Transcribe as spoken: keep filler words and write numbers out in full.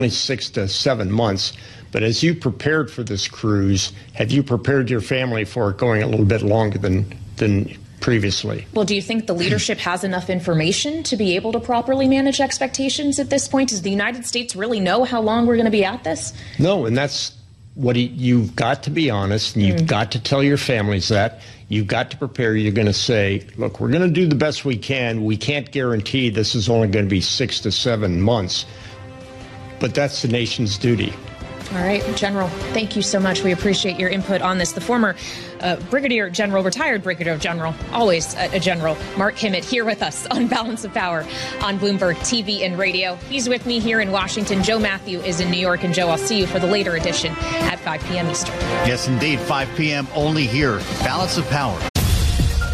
six to seven months. But as you prepared for this cruise, have you prepared your family for it going a little bit longer than than previously? Well, do you think the leadership has enough information to be able to properly manage expectations at this point? Does the United States really know how long we're going to be at this? No, and that's what he, you've got to be honest, and you've mm. got to tell your families that. You've got to prepare. You're going to say, look, we're going to do the best we can. We can't guarantee this is only going to be six to seven months, but that's the nation's duty. All right, General, thank you so much. We appreciate your input on this. The former uh, Brigadier General, retired Brigadier General, always a, a General, Mark Kimmitt, here with us on Balance of Power on Bloomberg T V and radio. He's with me here in Washington. Joe Matthew is in New York. And Joe, I'll see you for the later edition at five p.m. Eastern. Yes, indeed, five p.m. only here. Balance of Power